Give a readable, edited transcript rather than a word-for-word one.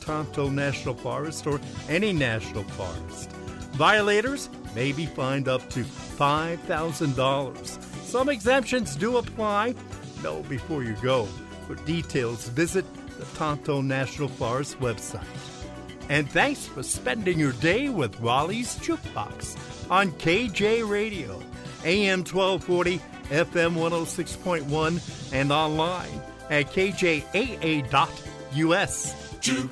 Tonto National Forest or any national forest. Violators may be fined up to $5,000. Some exemptions do apply. Know before you go. For details, visit the Tonto National Forest website. And thanks for spending your day with Raleigh's Jukebox on KJ Radio, AM 1240, FM 106.1, and online at kjaa.us.